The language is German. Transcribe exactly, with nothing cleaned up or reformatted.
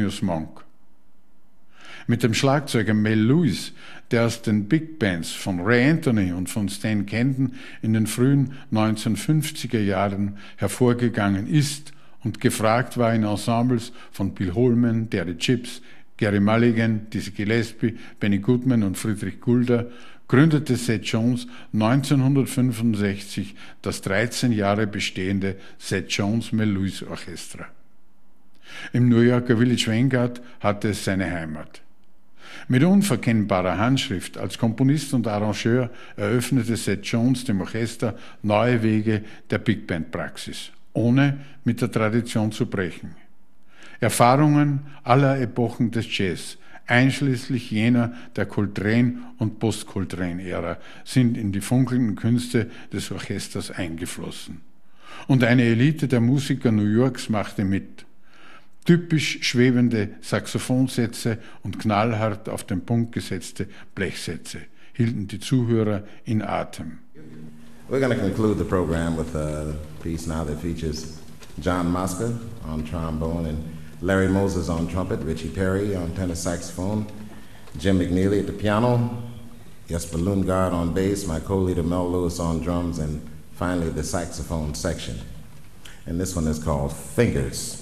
Monk. Mit dem Schlagzeuger Mel Lewis, der aus den Big Bands von Ray Anthony und von Stan Kenton in den frühen neunzehnhundertfünfziger Jahren hervorgegangen ist und gefragt war in Ensembles von Bill Holman, Terry Chips, Gary Mulligan, Dizzy Gillespie, Benny Goodman und Friedrich Gulda, gründete Seth Jones neunzehnhundertfünfundsechzig das dreizehn Jahre bestehende Seth Jones Mel Lewis Orchestra. Im New Yorker Village Vanguard hatte es seine Heimat. Mit unverkennbarer Handschrift als Komponist und Arrangeur eröffnete Seth Jones dem Orchester neue Wege der Big Band Praxis, ohne mit der Tradition zu brechen. Erfahrungen aller Epochen des Jazz, einschließlich jener der Coltrane- und Post-Coltrane-Ära, sind in die funkelnden Künste des Orchesters eingeflossen. Und eine Elite der Musiker New Yorks machte mit. Typisch schwebende Saxophonsätze und knallhart auf den Punkt gesetzte Blechsätze hielten die Zuhörer in Atem. We're going to conclude the program with a piece now that features John Mosca on trombone and Larry Moses on trumpet, Richie Perry on tenor saxophone, Jim McNeely at the piano, Jesper Lundgaard on bass, my co-leader Mel Lewis on drums, and finally the saxophone section. And this one is called Fingers.